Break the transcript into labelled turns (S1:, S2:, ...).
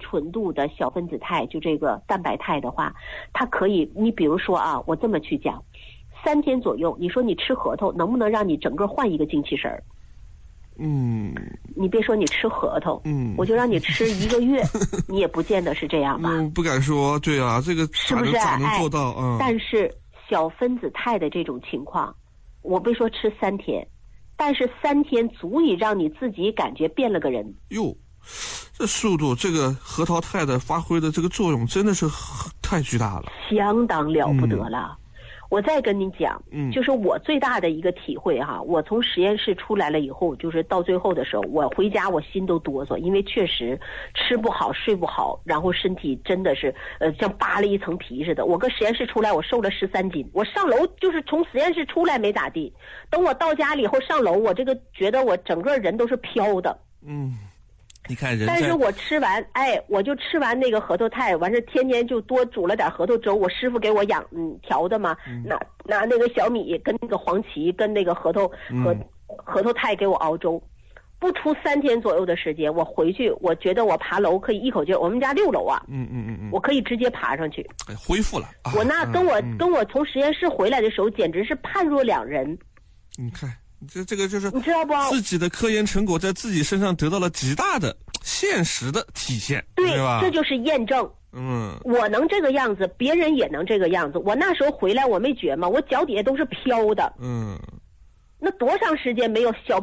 S1: 纯度的小分子肽，就这个蛋白肽的话，它可以，你比如说啊，我这么去讲，3天左右，你说你吃核桃能不能让你整个换一个精气神儿？你别说你吃核桃，我就让你吃1个月，你也不见得是这样吧？
S2: 不敢说，对啊，这个
S1: 是不是
S2: 咋能做到？
S1: 但是小分子肽的这种情况，我别说吃3天，但是3天足以让你自己感觉变了个人。
S2: 哟，这速度，这个核桃肽的发挥的这个作用真的是太巨大了，
S1: 相当了不得了。我再跟你讲，就是我最大的一个体会哈，我从实验室出来了以后，就是到最后的时候，我回家我心都哆嗦，因为确实吃不好睡不好，然后身体真的是像扒了一层皮似的。我搁实验室出来，我瘦了13斤，我上楼就是从实验室出来没咋地，等我到家里以后上楼，我这个觉得我整个人都是飘的。
S2: 你看人，
S1: 但是我吃完，我就吃完那个核桃肽，完事天天就多煮了点核桃粥。我师傅给我调的嘛，拿那个小米跟那个黄芪跟那个核桃肽给我熬粥。不出3天左右的时间，我回去，我觉得我爬楼可以一口气，我们家6楼啊，我可以直接爬上去，
S2: 恢复了。
S1: 我那跟我从实验室回来的时候，简直是判若两人。
S2: 你看。这个就是
S1: 你知道不？
S2: 自己的科研成果在自己身上得到了极大的现实的体现，对吧？
S1: 这就是验证。我能这个样子，别人也能这个样子。我那时候回来，我没觉吗？我脚底下都是飘的。那多长时间没有小